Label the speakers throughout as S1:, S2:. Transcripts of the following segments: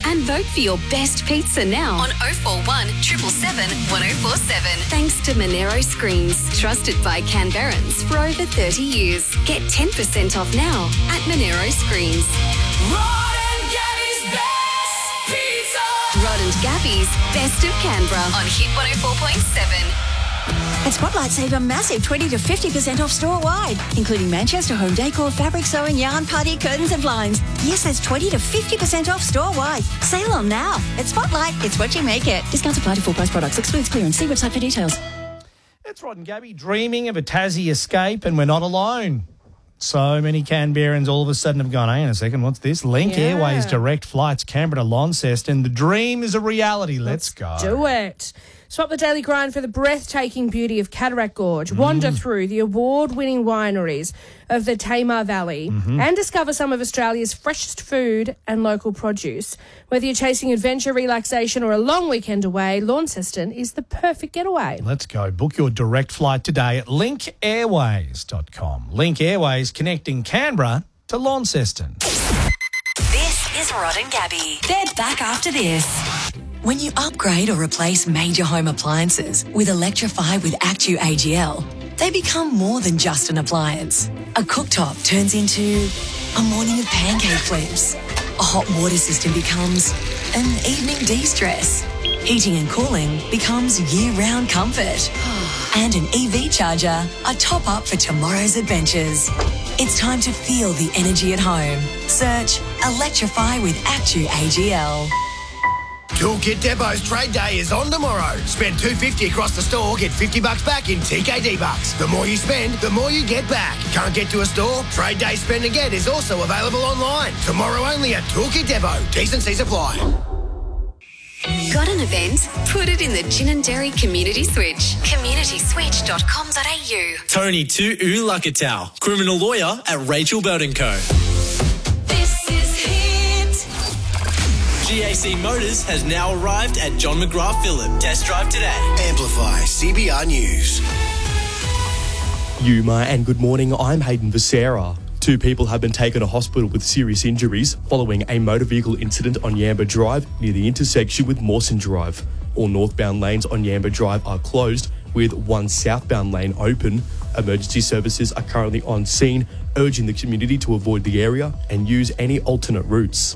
S1: And vote for your best pizza now on 041 777 1047. Thanks to Monero Screens, trusted by Canberrans for over 30 years. Get 10% off now at Monero Screens.
S2: Rod and Gabby's Best Pizza.
S1: Rod and Gabby's Best of Canberra on Hit 104.7.
S3: At Spotlight, save a massive 20 to 50% off store-wide, including Manchester home decor, fabric sewing, yarn, party, curtains and blinds. Yes, that's 20 to 50% off store-wide. Sale on now. At Spotlight, it's what you make it. Discounts apply to full-price products. Excludes clearance. See website for details.
S4: It's Rod and Gabby dreaming of a Tassie escape, and we're not alone. So many Canberrans all of a sudden have gone, hang on a second, what's this? Link Airways direct flights Canberra to Launceston. The dream is a reality. Let's go.
S5: Do it. Swap the daily grind for the breathtaking beauty of Cataract Gorge. Wander through the award-winning wineries of the Tamar Valley and discover some of Australia's freshest food and local produce. Whether you're chasing adventure, relaxation or a long weekend away, Launceston is the perfect getaway.
S4: Let's go. Book your direct flight today at linkairways.com. Link Airways connecting Canberra to Launceston.
S6: This is Rod and Gabby. They're back after this. When you upgrade or replace major home appliances with Electrify with Actu AGL, they become more than just an appliance. A cooktop turns into a morning of pancake flips. A hot water system becomes an evening de-stress. Heating and cooling becomes year-round comfort. And an EV charger, a top-up for tomorrow's adventures. It's time to feel the energy at home. Search Electrify with Actu AGL.
S7: Toolkit Depot's trade day is on tomorrow. Spend $250 across the store, get $50 back in TKD bucks. The more you spend, the more you get back. Can't get to a store? Trade day spend and get is also available online. Tomorrow only at Toolkit Depot. T&Cs apply.
S1: Got an event? Put it in the Gin and Dairy Community Switch. communityswitch.com.au.
S8: Tony Tu Lakatau, criminal lawyer at Rachel Burton Co. GAC Motors has now arrived at John McGrath Phillip. Test drive today.
S7: Amplify CBR News.
S9: Yuma and good morning, I'm Hayden Becerra. 2 people have been taken to hospital with serious injuries following a motor vehicle incident on Yamba Drive near the intersection with Mawson Drive. All northbound lanes on Yamba Drive are closed, with one southbound lane open. Emergency services are currently on scene, urging the community to avoid the area and use any alternate routes.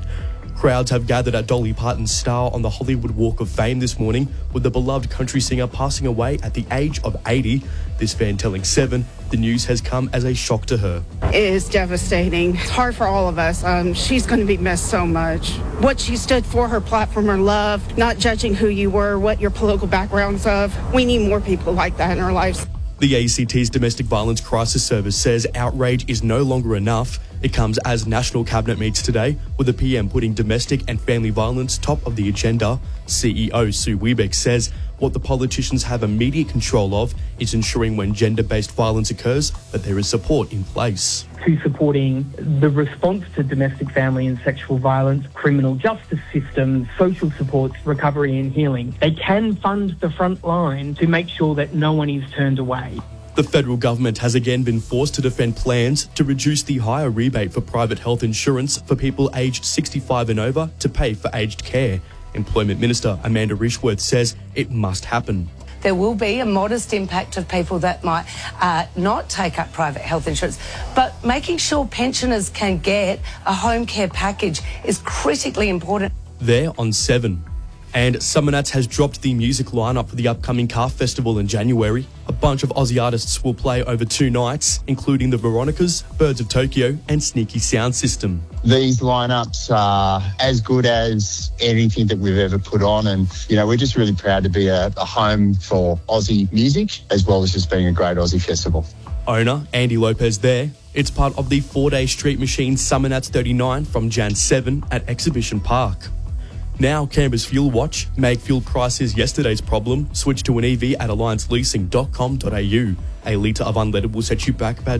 S9: Crowds have gathered at Dolly Parton's Star on the Hollywood Walk of Fame this morning, with the beloved country singer passing away at the age of 80. This fan telling Seven the news has come as a shock to her.
S10: It is devastating. It's hard for all of us. She's going to be missed so much. What she stood for, her platform, her love, not judging who you were, what your political background's of. We need more people like that in our lives.
S9: The ACT's Domestic Violence Crisis Service says outrage is no longer enough. It comes as National Cabinet meets today, with the PM putting domestic and family violence top of the agenda. CEO Sue Webeck says what the politicians have immediate control of is ensuring when gender-based violence occurs that there is support in place.
S11: To supporting the response to domestic, family and sexual violence, criminal justice systems, social supports, recovery and healing. They can fund the front line to make sure that no one is turned away.
S9: The federal government has again been forced to defend plans to reduce the higher rebate for private health insurance for people aged 65 and over to pay for aged care. Employment Minister Amanda Rishworth says it must happen.
S12: There will be a modest impact of people that might not take up private health insurance, but making sure pensioners can get a home care package is critically important.
S9: There on 7. And Summonats has dropped the music lineup for the upcoming Car Festival in January. A bunch of Aussie artists will play over 2 nights, including the Veronicas, Birds of Tokyo and Sneaky Sound System.
S13: These lineups are as good as anything that we've ever put on, and we're just really proud to be a home for Aussie music, as well as just being a great Aussie festival.
S9: Owner Andy Lopez there. It's part of the 4-day Street Machine Summonats 39 from Jan 7 at Exhibition Park. Now, Canberra's Fuel Watch. Make fuel prices yesterday's problem. Switch to an EV at allianceleasing.com.au. A litre of unleaded will set you back about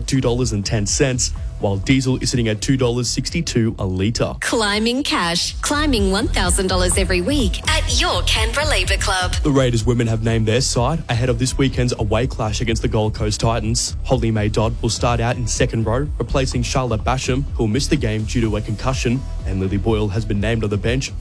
S9: $2.10, while diesel is sitting at $2.62 a litre.
S1: Climbing cash. Climbing $1,000 every week at your Canberra Labour Club.
S9: The Raiders women have named their side ahead of this weekend's away clash against the Gold Coast Titans. Holly May Dodd will start out in second row, replacing Charlotte Basham, who'll miss the game due to a concussion, and Lily Boyle has been named on the bench